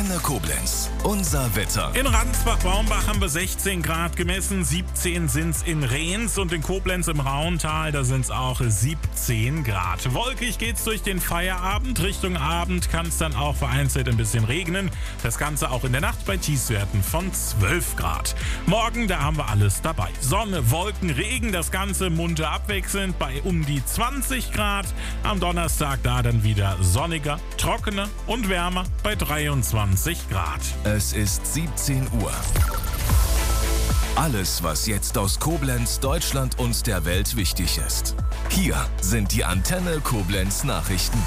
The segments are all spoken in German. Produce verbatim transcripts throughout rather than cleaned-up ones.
Antenne Koblenz. Unser Wetter. In Ransbach-Baumbach haben wir sechzehn Grad gemessen, siebzehn sind's in Rehns und in Koblenz im Rauental, da sind's auch siebzehn Grad. Wolkig geht's durch den Feierabend. Richtung Abend kann es dann auch vereinzelt ein bisschen regnen. Das Ganze auch in der Nacht bei Tiefstwerten von zwölf Grad. Morgen, da haben wir alles dabei. Sonne, Wolken, Regen, das Ganze munter abwechselnd bei um die zwanzig Grad. Am Donnerstag da dann wieder sonniger, trockener und wärmer bei dreiundzwanzig Grad. Es ist siebzehn Uhr. Alles, was jetzt aus Koblenz, Deutschland und der Welt wichtig ist. Hier sind die Antenne Koblenz Nachrichten.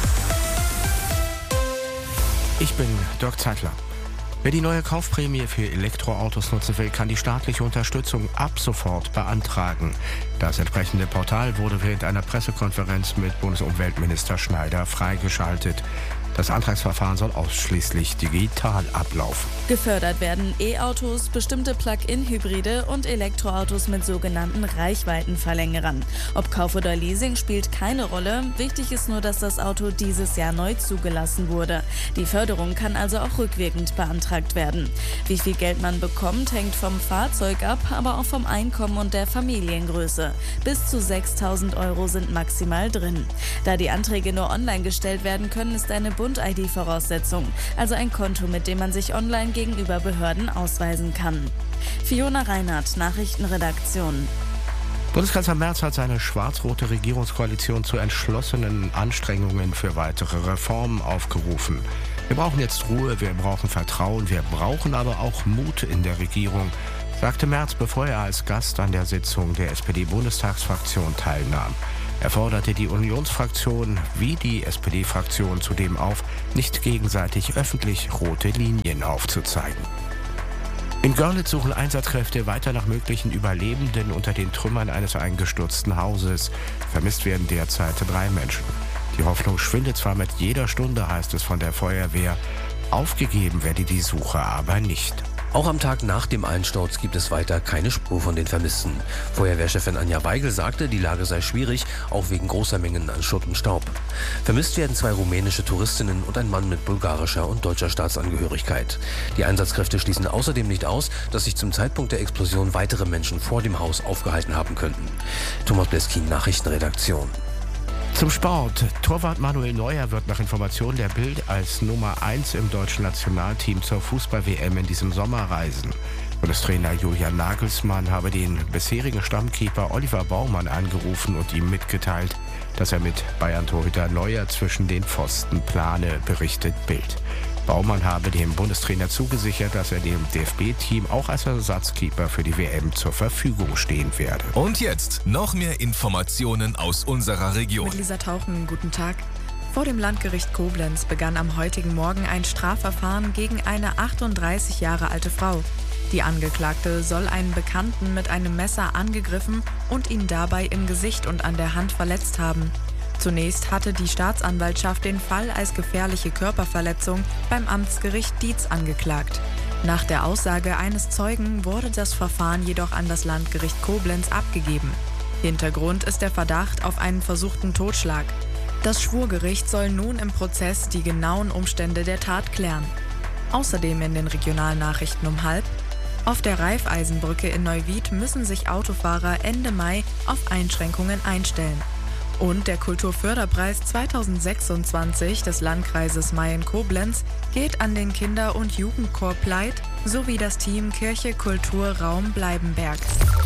Ich bin Dirk Zeitler. Wer die neue Kaufprämie für Elektroautos nutzen will, kann die staatliche Unterstützung ab sofort beantragen. Das entsprechende Portal wurde während einer Pressekonferenz mit Bundesumweltminister Schneider freigeschaltet. Das Antragsverfahren soll ausschließlich digital ablaufen. Gefördert werden E-Autos, bestimmte Plug-in-Hybride und Elektroautos mit sogenannten Reichweitenverlängerern. Ob Kauf oder Leasing spielt keine Rolle. Wichtig ist nur, dass das Auto dieses Jahr neu zugelassen wurde. Die Förderung kann also auch rückwirkend beantragt werden. Wie viel Geld man bekommt, hängt vom Fahrzeug ab, aber auch vom Einkommen und der Familiengröße. Bis zu sechstausend Euro sind maximal drin. Da die Anträge nur online gestellt werden können, ist eine Bund-I D Voraussetzung, also ein Konto, mit dem man sich online gegenüber Behörden ausweisen kann. Fiona Reinhardt, Nachrichtenredaktion. Bundeskanzler Merz hat seine schwarz-rote Regierungskoalition zu entschlossenen Anstrengungen für weitere Reformen aufgerufen. Wir brauchen jetzt Ruhe, wir brauchen Vertrauen, wir brauchen aber auch Mut in der Regierung, sagte Merz, bevor er als Gast an der Sitzung der S P D-Bundestagsfraktion teilnahm. Er forderte die Unionsfraktion wie die S P D-Fraktion zudem auf, nicht gegenseitig öffentlich rote Linien aufzuzeigen. In Görlitz suchen Einsatzkräfte weiter nach möglichen Überlebenden unter den Trümmern eines eingestürzten Hauses. Vermisst werden derzeit drei Menschen. Die Hoffnung schwindet zwar mit jeder Stunde, heißt es von der Feuerwehr. Aufgegeben werde die Suche aber nicht. Auch am Tag nach dem Einsturz gibt es weiter keine Spur von den Vermissten. Feuerwehrchefin Anja Weigel sagte, die Lage sei schwierig, auch wegen großer Mengen an Schutt und Staub. Vermisst werden zwei rumänische Touristinnen und ein Mann mit bulgarischer und deutscher Staatsangehörigkeit. Die Einsatzkräfte schließen außerdem nicht aus, dass sich zum Zeitpunkt der Explosion weitere Menschen vor dem Haus aufgehalten haben könnten. Thomas Bleskin, Nachrichtenredaktion. Zum Sport. Torwart Manuel Neuer wird nach Informationen der Bild als Nummer eins im deutschen Nationalteam zur Fußball-W M in diesem Sommer reisen. Bundestrainer Julian Nagelsmann habe den bisherigen Stammkeeper Oliver Baumann angerufen und ihm mitgeteilt, dass er mit Bayern-Torhüter Neuer zwischen den Pfosten plane, berichtet Bild. Baumann habe dem Bundestrainer zugesichert, dass er dem D F B-Team auch als Ersatzkeeper für die W M zur Verfügung stehen werde. Und jetzt noch mehr Informationen aus unserer Region. Mit Lisa Tauchen, guten Tag. Vor dem Landgericht Koblenz begann am heutigen Morgen ein Strafverfahren gegen eine achtunddreißig Jahre alte Frau. Die Angeklagte soll einen Bekannten mit einem Messer angegriffen und ihn dabei im Gesicht und an der Hand verletzt haben. Zunächst hatte die Staatsanwaltschaft den Fall als gefährliche Körperverletzung beim Amtsgericht Dietz angeklagt. Nach der Aussage eines Zeugen wurde das Verfahren jedoch an das Landgericht Koblenz abgegeben. Hintergrund ist der Verdacht auf einen versuchten Totschlag. Das Schwurgericht soll nun im Prozess die genauen Umstände der Tat klären. Außerdem in den Regionalnachrichten um halb: Auf der Raiffeisenbrücke in Neuwied müssen sich Autofahrer Ende Mai auf Einschränkungen einstellen. Und der Kulturförderpreis zweitausendsechsundzwanzig des Landkreises Mayen-Koblenz geht an den Kinder- und Jugendchor Pleit sowie das Team Kirche Kultur Raum Bleibenberg.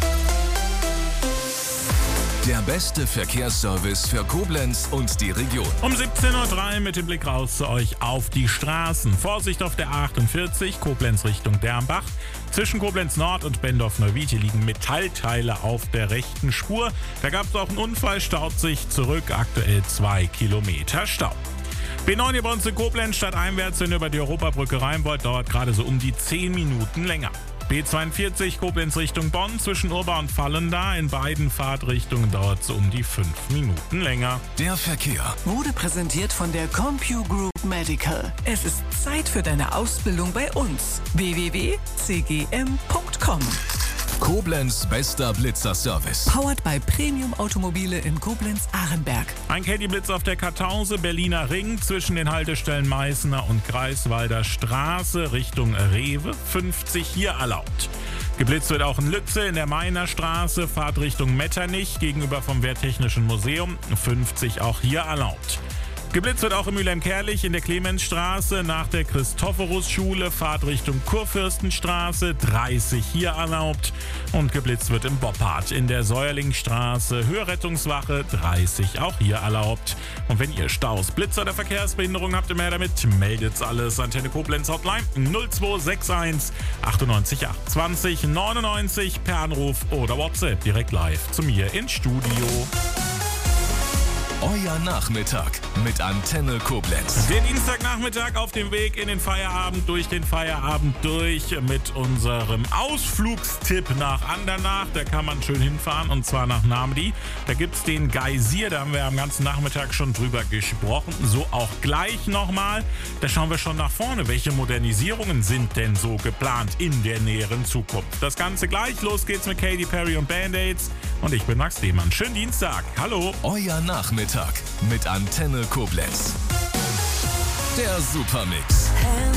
Der beste Verkehrsservice für Koblenz und die Region. Um siebzehn Uhr drei mit dem Blick raus zu euch auf die Straßen. Vorsicht auf der A achtundvierzig, Koblenz Richtung Dernbach. Zwischen Koblenz Nord und Bendorf-Neuwied liegen Metallteile auf der rechten Spur. Da gab es auch einen Unfall, staut sich zurück, aktuell zwei Kilometer Stau. B neun hier bei uns in Koblenz, stadteinwärts, wenn ihr über die Europabrücke rein wollt, dauert gerade so um die zehn Minuten länger. B zweiundvierzig Koblenz Richtung Bonn, zwischen Urba und Vallendar, in beiden Fahrtrichtungen dauert es um die fünf Minuten länger. Der Verkehr wurde präsentiert von der CompuGroup Medical. Es ist Zeit für deine Ausbildung bei uns. w w w punkt c g m punkt com Koblenz bester Blitzer-Service. Powered by Premium Automobile in Koblenz-Ahrenberg. Ein Caddy-Blitz auf der Kartause, Berliner Ring, zwischen den Haltestellen Meißner und Greifswalder Straße Richtung Rewe, fünfzig hier erlaubt. Geblitzt wird auch in Lütze in der Mainer Straße, Fahrtrichtung Metternich gegenüber vom Wehrtechnischen Museum, fünfzig auch hier erlaubt. Geblitzt wird auch in Mülheim-Kerlich in der Clemensstraße nach der Christophorus-Schule, Fahrtrichtung Kurfürstenstraße, dreißig hier erlaubt. Und geblitzt wird im Boppard in der Säuerlingstraße, Höherrettungswache, dreißig auch hier erlaubt. Und wenn ihr Staus, Blitzer oder Verkehrsbehinderung habt, immer her damit, meldet's alles. Antenne Koblenz Hotline null zwei sechs eins achtundneunzig achtundzwanzig neunundneunzig per Anruf oder WhatsApp direkt live zu mir ins Studio. Euer Nachmittag mit Antenne Koblenz. Der Dienstagnachmittag auf dem Weg in den Feierabend, durch den Feierabend durch mit unserem Ausflugstipp nach Andernach. Da kann man schön hinfahren und zwar nach Namdi. Da gibt es den Geysir, da haben wir am ganzen Nachmittag schon drüber gesprochen. So auch gleich nochmal. Da schauen wir schon nach vorne. Welche Modernisierungen sind denn so geplant in der näheren Zukunft? Das Ganze gleich. Los geht's mit Katy Perry und Band-Aids. Und ich bin Max Lehmann. Schönen Dienstag. Hallo. Euer Nachmittag mit Antenne Koblenz. Der Supermix.